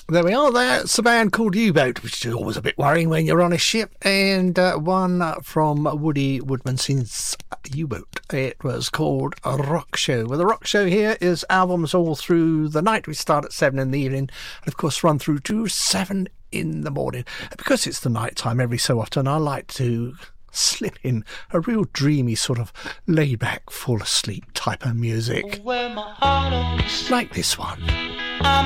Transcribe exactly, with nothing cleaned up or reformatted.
There we are. That's a band called U-Boat, which is always a bit worrying when you're on a ship. And uh, one from Woody Woodmanson's U-Boat. It was called a Rock Show. Well, the Rock Show here is albums all through the night. We start at seven in the evening and, of course, run through to seven in the morning. And because it's the night time, every so often I like to slip in a real dreamy sort of laid-back, fall-asleep type of music. Like this one.